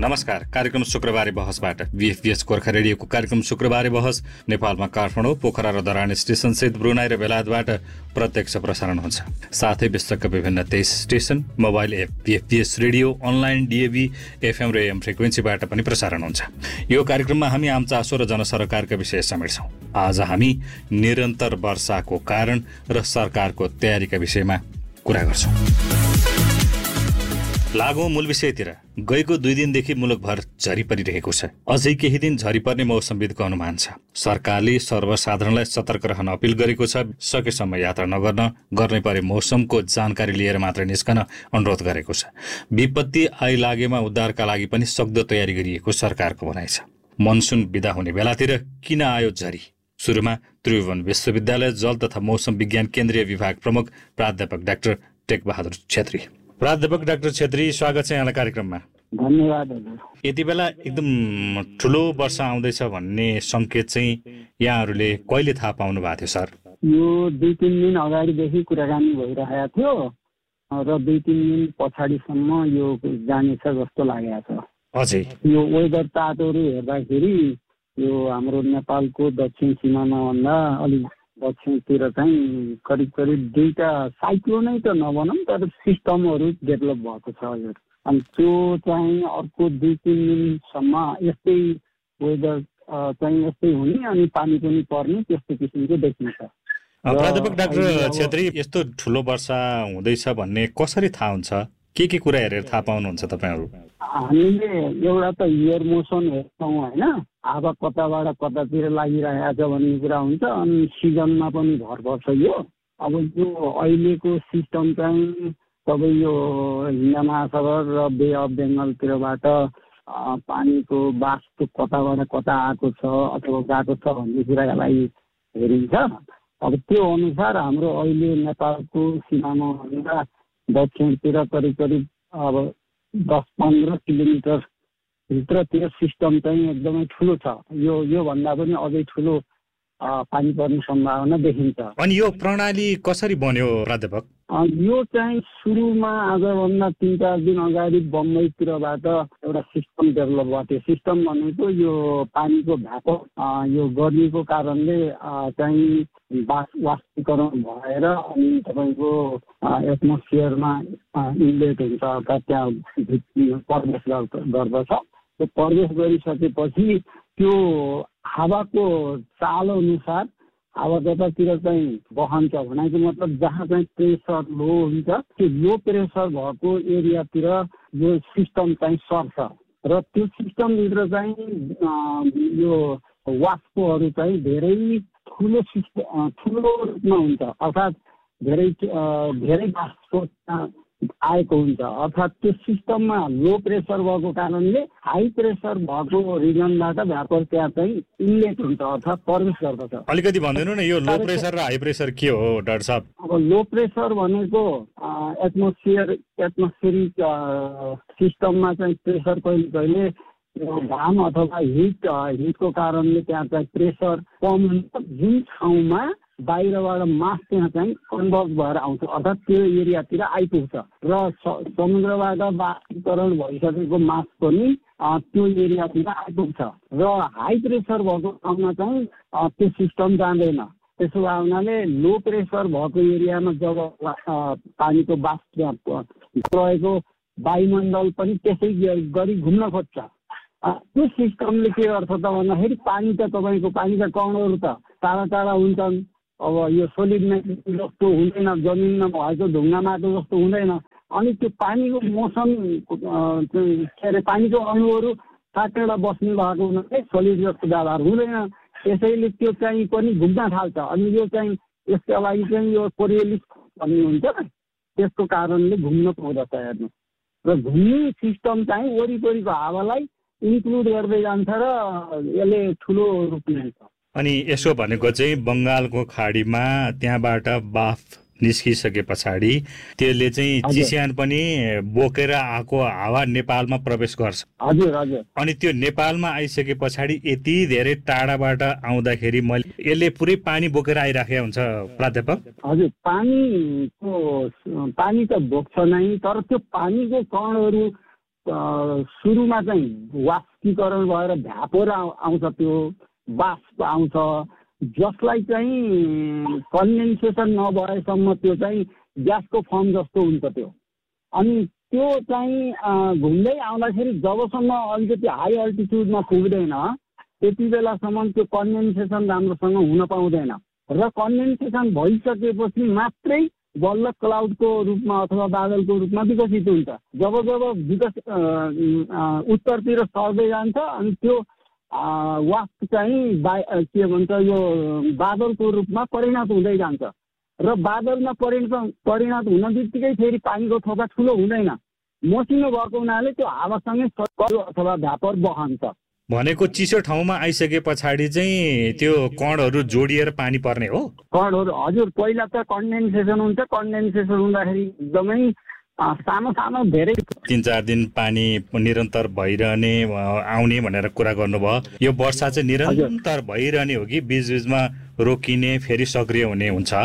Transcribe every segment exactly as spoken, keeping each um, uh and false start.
नमस्कार। कार्यक्रम शुक्रबारे बहसबाट बीएफपीएस गोर्खा रेडियोको कार्यक्रम शुक्रबारे बहस नेपालमा काठमाडौँ, पोखरा र धरान स्टेशन सहित ब्रुनाई र बेलायतबाट प्रत्यक्ष प्रसारण हुन्छ। साथै विश्वका विभिन्न तेइस station, mobile app, बीएफपीएस radio, online DAB, FM र एम फ्रिक्वेन्सीबाट पनि प्रसारण हुन्छ। यो कार्यक्रममा हामी आम चासो र जनसरकारका विषय समेट्छौँ। आज हामी निरन्तर वर्षाको कारण र सरकारको तयारीका विषयमा कुरा गर्छौँ। लागौँ मूल विषयतिर। गएको दुई दिनदेखि मुलुकभर झरी परिरहेको छ। अझै केही दिन झरी पर्ने मौसमविदको अनुमान छ। सरकारले सर्वसाधारणलाई सतर्क रहन अपिल गरेको छ। सकेसम्म यात्रा नगर्न, गर्नै परे मौसमको जानकारी लिएर मात्र निस्कन अनुरोध गरेको छ। विपत्ति आइलागेमा उद्धारका लागि पनि सक्दो तयारी गरिएको सरकारको भनाइ छ। मनसुन बिदा हुने बेलातिर किन आयो झरी? सुरुमा त्रिभुवन विश्वविद्यालय जल तथा मौसम विज्ञान केन्द्रीय विभाग प्रमुख प्राध्यापक डाक्टर टेकबहादुर छेत्री। प्राध्यापक डाक्टर छेत्री, स्वागत छ यहाँलाई कार्यक्रममा। धन्यवाद। यति बेला एकदम ठुलो वर्षा आउँदैछ भन्ने संकेत चाहिँ यहाँहरूले कहिले थाहा पाउनु भएको थियो सर? यो दुई तिन दिन अगाडिदेखि कुराकानी भइरहेको थियो र दुई तिन दिन पछाडिसम्म यो जानेछ जस्तो लागेको छ। अझै यो वेदर चार्टहरू हेर्दाखेरि यो हाम्रो नेपालको दक्षिण सिमानाभन्दा अलिक दक्षिणतिर चाहिँ करिब करिब दुईटा साइक्लोनै त नभनौँ तर सिस्टमहरू डेभलप भएको छ हजुर। अनि त्यो चाहिँ अर्को दुई तिन दिनसम्म यस्तै वेदर चाहिँ यस्तै हुने अनि पानी पनि पर्ने त्यस्तो किसिमको देखिन्छ। प्राध्यापक डाक्टर छेत्री, यस्तो ठुलो वर्षा हुँदैछ भन्ने कसरी थाहा हुन्छ? के के कुरा हेरेर थाहा पाउनुहुन्छ तपाईँहरू? हामीले एउटा त इयर मोसन हेर्छौँ होइन, हावा कताबाट कतातिर लागिरहेको छ भन्ने कुरा हुन्छ। अनि सिजनमा पनि भर पर्छ यो। अब यो अहिलेको सिस्टम चाहिँ सबै यो हिन्द महासागर र बे अफ बेङ्गलतिरबाट पानीको वास्तु कताबाट कता आएको छ अथवा गएको छ भन्ने कुरालाई हेरिन्छ। अब त्यो अनुसार हाम्रो अहिले नेपालको सिमानाभन्दा दक्षिणतिर करिब करिब अब दस पन्ध्र किलोमिटर भित्र त्यो सिस्टम चाहिँ एकदमै ठुलो छ। यो योभन्दा पनि अझै ठुलो पानी पर्ने सम्भावना देखिन्छ। अनि यो प्रणाली कसरी बन्यो प्राध्यापक? यो चाहिँ सुरुमा आजभन्दा तिन चार दिन अगाडि बम्बईतिरबाट एउटा सिस्टम डेभलप भएको थियो। सिस्टम भनेको यो पानीको व्यापक यो गर्मीको कारणले चाहिँ वास वाष्पीकरण भएर अनि तपाईँको एटमोस्फियरमा इन्लेट हुन्छ, अर्थात् त्यहाँ प्रवेश गर्दछ। त्यो प्रवेश गरिसकेपछि त्यो हावाको चाल अनुसार हावा जतातिर चाहिँ बहन्छ भनेको मतलब जहाँ चाहिँ प्रेसर लो हुन्छ त्यो लो प्रेसर भएको एरियातिर यो सिस्टम चाहिँ सर्छ र त्यो सिस्टमभित्र चाहिँ यो वाष्पहरू चाहिँ धेरै ठुलो सिस्टम ठुलो रूपमा हुन्छ, अर्थात् धेरै धेरै वाष्प आएको हुन्छ। अर्थात् त्यो सिस्टममा लो प्रेसर भएको कारणले हाई प्रेसर भएको रिजनबाट भ्यापर त्यहाँ चाहिँ इनलेट हुन्छ, अर्थात् प्रवेश गर्दछ। अलिकति भनिदिनु न, यो लो प्रेसर र हाई प्रेसर के हो डाक्टर साहब? अब लो प्रेसर भनेको एटमोस्फियर एटमोस्फेरिक सिस्टममा चाहिँ प्रेसर कहिले कहिले घाम अथवा हिट हिटको कारणले त्यहाँ चाहिँ प्रेसर कम हुन्छ, जुन ठाउँमा बाहिरबाट मास त्यहाँ चाहिँ कन्भर्ट भएर आउँछ, अर्थात् त्यो एरियातिर आइपुग्छ र समुद्रबाट वाष्पीकरण भइसकेको मास पनि त्यो एरियातिर आइपुग्छ र हाई प्रेसर भएको ठाउँमा चाहिँ त्यो सिस्टम जाँदैन। त्यसो भए हुनाले लो प्रेसर भएको एरियामा जब पानीको वाष्प रहेको वायुमण्डल पनि त्यसै गरी घुम्न खोज्छ। त्यो सिस्टमले के गर्छ त भन्दाखेरि पानी त तपाईँको पानीका कणहरू त टाढा टाढा हुन्छन्। अब यो सोलिड मेटेरियल जस्तो हुँदैन, जमिनमा भएको ढुङ्गा माटो जस्तो हुँदैन। अनि त्यो पानीको मोसन के अरे पानीको अणुहरू साटेर बस्ने भएको हुनाले सोलिड जस्तो व्यवहार हुँदैन। त्यसैले त्यो चाहिँ पनि घुम्न थाल्छ। अनि यो चाहिँ यसका लागि चाहिँ यो कोरियोलिस भन्ने हुन्छ, त्यसको कारणले घुम्न पुग्दछ हेर्नु। र घुम्ने सिस्टम चाहिँ वरिपरिको हावालाई इन्क्लुड गर्दै जान्छ र यसले ठुलो रूप लिन्छ। अनि यसो भनेको चाहिँ बङ्गालको खाडीमा त्यहाँबाट बाफ निस्किसके पछाडि त्यसले चाहिँ चिस्यान पनि बोकेर आएको हावा नेपालमा प्रवेश गर्छ। हजुर हजुर। अनि त्यो नेपालमा आइसके पछाडि यति धेरै टाढाबाट आउँदाखेरि मैले यसले पुरै पानी बोकेर आइराखेको हुन्छ प्राध्यापक? हजुर, पानीको पानी त बोक्छ नै, तर त्यो पानीको कणहरू सुरुमा चाहिँ वाष्पीकरण भएर भ्यापोर आउँछ, त्यो बाष्प आउँछ, जसलाई चाहिँ कन्डेन्सेसन नभएसम्म त्यो चाहिँ ग्यासको फर्म जस्तो हुन्छ त्यो। अनि त्यो चाहिँ घुम्दै आउँदाखेरि जबसम्म अलिकति हाई अल्टिट्युडमा पुग्दैन त्यति बेलासम्म त्यो कन्डेन्सेसन राम्रोसँग हुन पाउँदैन र कन्डेन्सेसन भइसकेपछि मात्रै बल्ल क्लाउडको रूपमा अथवा बादलको रूपमा विकसित हुन्छ। जब जब विकस उत्तरतिर सर्दै जान्छ अनि त्यो वाष्प चाहिँ बा के भन्छ यो बादलको रूपमा परिणत हुँदै जान्छ र बादलमा परिणत परिणत हुन बित्तिकै फेरि पानीको थोपा ठुलो हुँदैन, मसिनो भएको हुनाले त्यो हावासँगै अथवा भ्यापर बहन्छ। भनेको चिसो ठाउँमा आइसके पछाडि चाहिँ त्यो कणहरू जोडिएर पानी पर्ने हो? कणहरू हजुर, पहिला त कन्डेन्सेसन हुन्छ, कन्डेन्सेसन हुँदाखेरि एकदमै सानो सानो धेरै तीन चार दिन पानी निरन्तर भइरहने आउने भनेर कुरा गर्नुभयो। यो वर्षा चाहिँ निरन्तर भइरहने हो कि बीच बीचमा रोकिने फेरि सक्रिय हुने हुन्छ?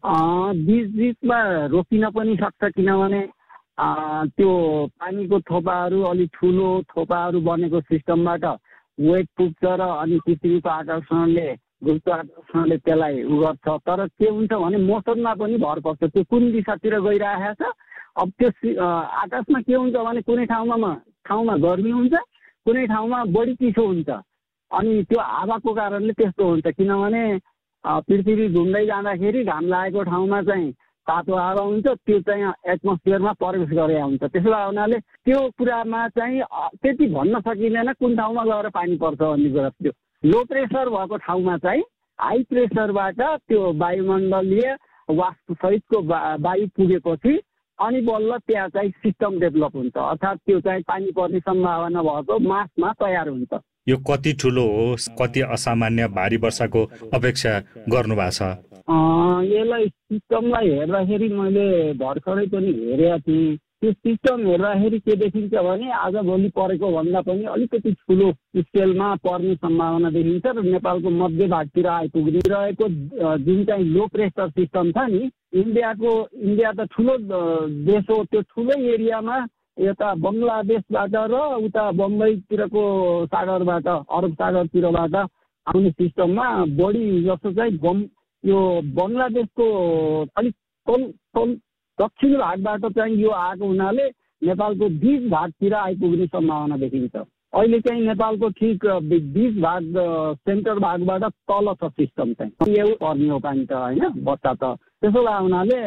बीच बीचमा रोकिन पनि सक्छ, किनभने त्यो पानीको थोपाहरू अलिक ठुलो थोपाहरू बनेको सिस्टमबाट वेट पुग्छ र अनि पृथ्वीको आकर्षणले गुरुत्वाकर्षणले त्यसलाई उ गर्छ। तर के हुन्छ भने मौसममा पनि भर पर्छ, त्यो कुन दिशातिर गइरहेको छ। अब त्यो आकाशमा के हुन्छ भने कुनै ठाउँमा ठाउँमा गर्मी हुन्छ, कुनै ठाउँमा बढी चिसो हुन्छ, अनि त्यो हावाको कारणले त्यस्तो हुन्छ। किनभने पृथ्वी घुम्दै जाँदाखेरि घाम लागेको ठाउँमा चाहिँ तातो हावा हुन्छ, त्यो चाहिँ एटमोस्फियरमा प्रवेश गरेको हुन्छ। त्यसो भए हुनाले त्यो कुरामा चाहिँ त्यति भन्न सकिँदैन कुन ठाउँमा गएर पानी पर्छ भन्ने कुरा। त्यो लो प्रेसर भएको ठाउँमा चाहिँ हाई प्रेसरबाट त्यो वायुमण्डलीय वाष्पसहितको वायु पुगेपछि अनि बल्ल त्यहाँ चाहिँ सिस्टम डेभलप हुन्छ, अर्थात् त्यो चाहिँ पानी पर्ने सम्भावना भएको मासमा तयार हुन्छ। यो कति ठुलो हो, कति असामान्य भारी वर्षाको अपेक्षा गर्नु भएको छ? यसलाई सिस्टमलाई हेर्दाखेरि मैले भर्खरै पनि हेरेको थिएँ। त्यो सिस्टम हेर्दाखेरि के देखिन्छ भने आजभोलि परेको भन्दा पनि अलिकति ठुलो स्केलमा पर्ने सम्भावना देखिन्छ र नेपालको मध्य भागतिर आइपुग्ने रहेको जुन चाहिँ लो प्रेसर सिस्टम छ नि, इन्डियाको इन्डिया त ठुलो देश हो, त्यो ठुलै एरियामा यता बङ्गलादेशबाट र उता बम्बईतिरको सागरबाट अरब सागरतिरबाट आउने सिस्टममा बढी जस्तो चाहिँ बम यो बङ्गलादेशको अलिक तल तल दक्षिण भागबाट चाहिँ यो आएको हुनाले नेपालको बिच भागतिर आइपुग्ने सम्भावना देखिन्छ। अहिले चाहिँ नेपालको ठिक बिच भाग सेन्टर भागबाट तल छ सिस्टम चाहिँ, यो पर्ने हो पानी त होइन वर्षा त। त्यसो भए हुनाले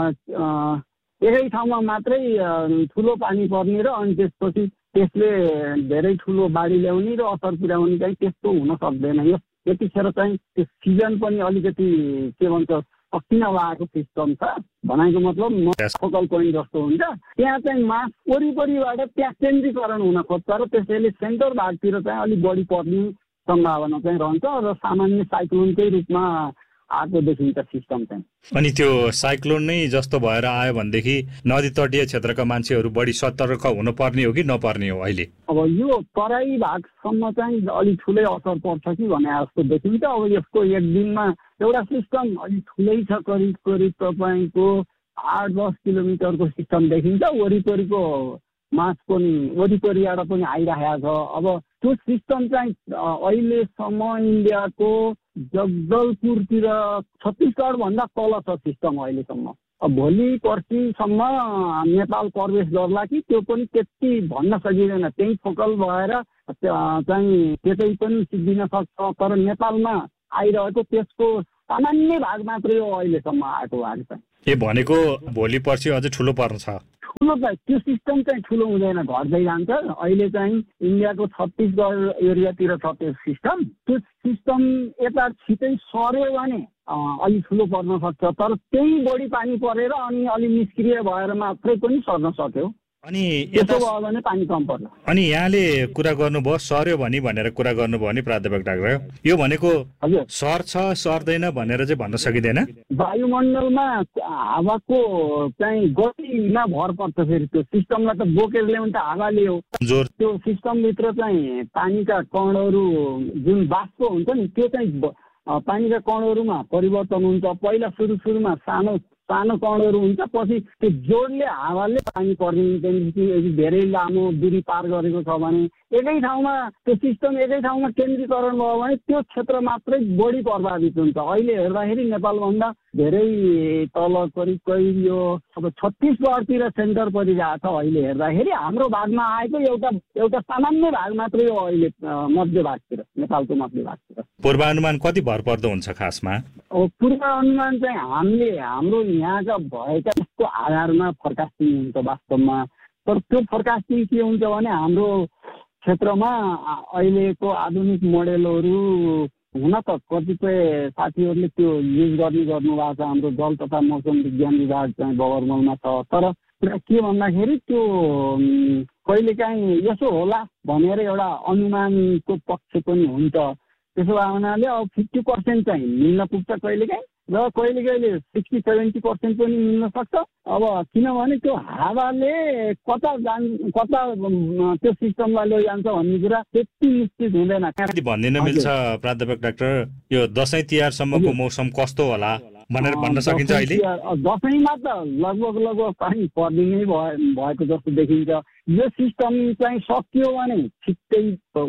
एकै ठाउँमा मात्रै ठुलो पानी पर्ने र अनि त्यसपछि त्यसले धेरै ठुलो बाढी ल्याउने र असर पुर्याउने चाहिँ त्यस्तो हुन सक्दैन। यो यतिखेर चाहिँ त्यो सिजन पनि अलिकति के भन्छ पक्किन लागेको सिस्टम छ। भनेको मतलब फोकल पोइन्ट जस्तो हुन्छ, त्यहाँ चाहिँ मास वरिपरिबाट त्यहाँ केन्द्रीकरण हुन खोज्छ र त्यसैले सेन्टर भागतिर चाहिँ अलिक बढी पर्ने सम्भावना चाहिँ रहन्छ र सामान्य साइक्लोनकै रूपमा आएको देखिन्छ सिस्टम चाहिँ। अनि त्यो साइक्लोन नै जस्तो भएर आयो भनेदेखि नदी तटीय क्षेत्रका मान्छेहरू बढी सतर्क हुनुपर्ने हो कि नपर्ने हो? अहिले अब यो तराई भागसम्म चाहिँ अलिक ठुलै असर पर्छ कि भने जस्तो देखिन्छ। अब यसको एक दिनमा एउटा सिस्टम अलिक ठुलै छ, करिब करिब तपाईँको आठ दस किलोमिटरको सिस्टम देखिन्छ, वरिपरिको मास पनि वरिपरिबाट पनि आइरहेको छ। अब त्यो सिस्टम चाहिँ अहिलेसम्म इन्डियाको जगदलपुरतिर छत्तिसगढ भन्दा तल छ सिस्टम अहिलेसम्म। अब भोलि पर्सिसम्म नेपाल प्रवेश गर्ला कि त्यो पनि त्यति भन्न सकिँदैन, त्यही फोकल भएर चाहिँ त्यतै पनि सिद्धिन सक्छ। तर नेपालमा आइरहेको त्यसको सामान्य भाग मात्रै हो अहिलेसम्म आएको भाग चाहिँ। ए भनेको भोलि पर्सि अझै ठुलो पर्न छ? ठुलो चाहिँ त्यो सिस्टम चाहिँ ठुलो हुँदैन, घट्दै जान्छ। अहिले चाहिँ इन्डियाको छत्तिसगढ एरियातिर छ त्यो सिस्टम। त्यो सिस्टम यता छिटै सर्यो भने अलिक ठुलो पर्न सक्छ, तर त्यही बढी पानी परेर अनि अलिक निष्क्रिय भएर मात्रै पनि सर्न सक्यो। अनि यस्तो भयो भने पानी कम पर्ला। अनि यहाँले कुरा गर्नुभयो सर्यो भने भनेर कुरा गर्नुभयो नि प्राध्यापक डाक्टर, यो भनेको सर्छ सर्दैन भनेर चाहिँ भन्न सकिँदैन? वायुमण्डलमा हावाको चाहिँ गतिमा भर पर्छ। फेरि त्यो सिस्टमलाई त बोकेर ल्याउनु त हावाले हो। जोर त्यो सिस्टमभित्र चाहिँ पानीका कणहरू जुन बाष्प हुन्छ नि त्यो चाहिँ पानीका कणहरूमा परिवर्तन हुन्छ। पहिला सुरु सुरुमा सानो सानो कणहरू हुन्छ, पछि त्यो जोडले हावाले पानी पर्ने त्यहाँदेखि धेरै लामो दूरी पार गरेको छ भने एकै ठाउँमा त्यो सिस्टम एकै ठाउँमा केन्द्रीकरण भयो भने त्यो क्षेत्र मात्रै बढी प्रभावित हुन्छ। अहिले हेर्दाखेरि नेपालभन्दा धेरै तल करिब करिब यो अब छत्तिस गढतिर सेन्टर परिरहेको छ। अहिले हेर्दाखेरि हाम्रो भागमा आएको एउटा एउटा सामान्य भाग मात्रै हो अहिले मध्य भागतिर, नेपालको मध्य भागतिर। पूर्वानुमान कति भरपर्दो हुन्छ खासमा? पूर्वानुमान चाहिँ हामीले हाम्रो यहाँका भएका त्यसको आधारमा फोरकास्टिङ हुन्छ वास्तवमा। तर त्यो फोरकास्टिङ के हुन्छ भने हाम्रो क्षेत्रमा अहिलेको आधुनिक मोडेलहरू हुन त कतिपय साथीहरूले त्यो युज गर्ने गर्नुभएको छ। हाम्रो जल तथा मौसम विज्ञान विभाग चाहिँ बगरमलमा छ। तर कुरा के भन्दाखेरि त्यो कहिलेकाहीँ यसो होला भनेर एउटा अनुमानको पक्ष पनि हुन्छ। त्यसो भए हुनाले अब फिफ्टी पर्सेन्ट चाहिँ मिल्न पुग्छ कहिलेकाहीँ, र कहिले कहिले सिक्सटी सेभेन्टी पर्सेन्ट पनि मिल्न सक्छ। अब किनभने त्यो हावाले कता जान् कता त्यो सिस्टमलाई लैजान्छ भन्ने कुरा त्यति निश्चित हुँदैन। भनिदिन मिल्छ प्राध्यापक डाक्टर, यो दसैँ तिहारसम्मको मौसम कस्तो होला भनेर भन्न सकिन्छ? अहिले दसैँमा त लगभग लगभग पानी पर्दिनै भएको जस्तो देखिन्छ। यो सिस्टम चाहिँ सकियो भने छिट्टै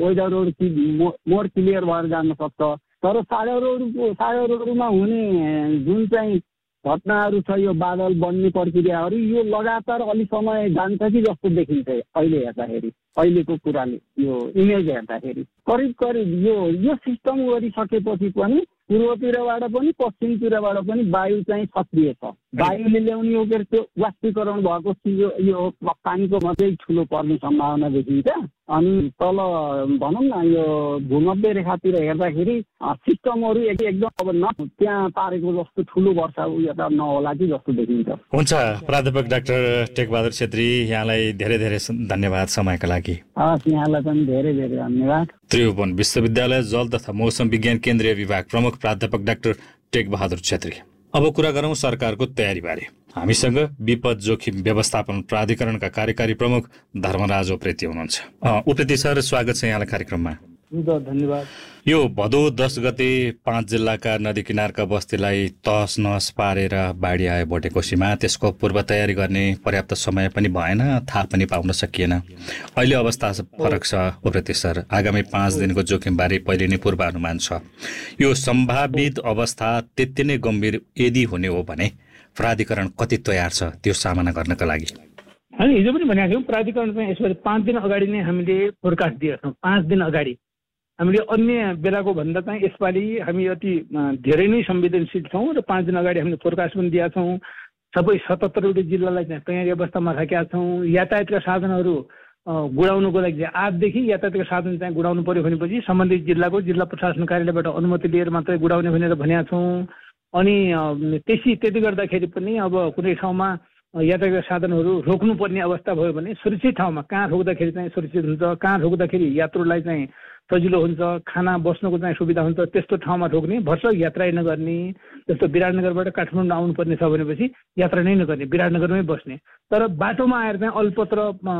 वेदरहरू मोर क्लियर भएर जान सक्छ। तर सागरहरू सागरहरूमा हुने जुन चाहिँ घटनाहरू छ, यो बादल बन्ने प्रक्रियाहरू, यो लगातार अलिक समय जान्छ कि जस्तो देखिन्छ अहिले हेर्दाखेरि। अहिलेको कुराले यो इमेज हेर्दाखेरि करिब करिब यो यो सिस्टम गरिसकेपछि पनि पूर्वतिरबाट पनि पश्चिमतिरबाट पनि वायु चाहिँ सक्रिय छ। वायुले ल्याउने हो के त्यो वाष्पीकरण भएको चिज यो पानीको मात्रै ठुलो पर्ने सम्भावना देखिन्छ। अनि तल भनौँ न यो भूमध्य रेखातिर हेर्दाखेरि सिस्टमहरू एकदम अब न त्यहाँ पारेको जस्तो ठुलो वर्षा उयो त नहोला कि जस्तो देखिन्छ। हुन्छ प्राध्यापक डाक्टर टेकबहादुर छेत्री, यहाँलाई धेरै धेरै धन्यवाद समयका लागि। हस्, यहाँलाई पनि धेरै धेरै धन्यवाद। त्रिभुवन विश्वविद्यालय जल तथा मौसम विज्ञान केन्द्रीय विभाग प्रमुख प्राध्यापक डाक्टर टेकबहादुर छेत्री। अब कुरा गरौँ सरकारको तयारीबारे। हामीसँग विपद जोखिम व्यवस्थापन प्राधिकरणका कार्यकारी प्रमुख धर्मराज उप्रेती हुनुहुन्छ। उप्रेती सर, स्वागत छ यहाँलाई कार्यक्रममा। धन्यवाद। यो भदौ दस गते पाँच जिल्लाका नदी किनारका बस्तीलाई तहस नहस पारेर बाढी आयो भोटेकोसीमा। त्यसको पूर्व तयारी गर्ने पर्याप्त समय पनि भएन, थाहा पनि पाउन सकिएन। अहिले अवस्था फरक छ उप्रेती सर। आगामी पाँच दिनको जोखिमबारे पहिले नै पूर्वानुमान छ। यो सम्भावित अवस्था त्यति नै गम्भीर यदि हुने हो भने प्राधिकरण कति तयार छ त्यो सामना गर्नका लागि? हामी हिजो पनि भनेका थियौँ, प्राधिकरण चाहिँ यसबारे पाँच दिन अगाडि नै हामीले फोरकास्ट दिएका छौँ। पाँच दिन अगाडि हामीले अन्य बेलाको भन्दा चाहिँ यसपालि हामी अति धेरै नै संवेदनशील छौँ र पाँच दिन अगाडि हामीले फोरकास्ट पनि दिएका छौँ। सबै सतहत्तरवटा जिल्लालाई चाहिँ तयारी अवस्थामा राखेका छौँ। यातायातका साधनहरू गुडाउनुको लागि चाहिँ आजदेखि यातायातका साधन चाहिँ गुडाउनु पर्यो भनेपछि सम्बन्धित जिल्लाको जिल्ला प्रशासन कार्यालयबाट अनुमति लिएर मात्रै गुडाउने भनेर भनेका छौँ। अनि त्यसै त्यति गर्दाखेरि पनि अब कुनै ठाउँमा यातायात साधनहरू रोक्नुपर्ने अवस्था भयो भने सुरक्षित ठाउँमा कहाँ रोक्दाखेरि चाहिँ सुरक्षित हुन्छ, कहाँ रोक्दाखेरि यात्रुलाई चाहिँ सजिलो हुन्छ, खाना बस्नको चाहिँ सुविधा हुन्छ, त्यस्तो ठाउँमा रोक्ने, भर्सक यात्रा नगर्ने। जस्तो विराटनगरबाट काठमाडौँ आउनुपर्ने छ भनेपछि यात्रा नै नगर्ने, विराटनगरमै बस्ने। तर बाटोमा आएर चाहिँ अलपत्र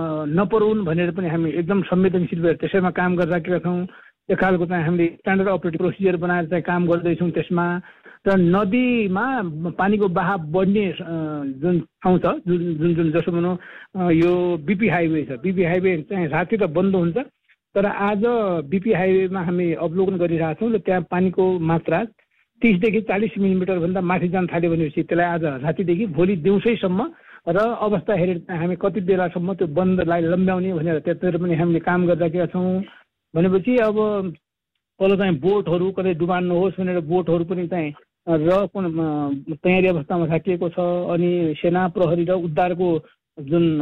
नपरौन् भनेर पनि हामी एकदम संवेदनशील भएर त्यसैमा काम गरिराखेका छौँ। त्यो खालको चाहिँ हामीले स्ट्यान्डर्ड अपरेटिभ प्रोसिजर बनाएर चाहिँ काम गर्दैछौँ त्यसमा। र नदीमा पानीको बहाव बढ्ने जुन ठाउँ छ, जुन जुन जुन जसो भनौँ यो बिपी हाइवे छ, बिपी हाइवे चाहिँ राति त बन्द हुन्छ, तर आज बिपी हाइवेमा हामी अवलोकन गरिरहेका छौँ र त्यहाँ पानीको मात्रा तिसदेखि चालिस मिलिमिटरभन्दा माथि जान थाल्यो भनेपछि त्यसलाई आज रातिदेखि भोलि दिउँसैसम्म र अवस्था हेरेर हामी कति बेलासम्म त्यो बन्दलाई लम्ब्याउने भनेर त्यतिर पनि हामीले काम गरिराखेका छौँ। भनेपछि अब तल चाहिँ बोटहरू कतै डुबान नहोस् भनेर बोटहरू पनि चाहिँ र कुन तयारी अवस्थामा राखिएको छ। अनि सेना प्रहरी र उद्धारको जुन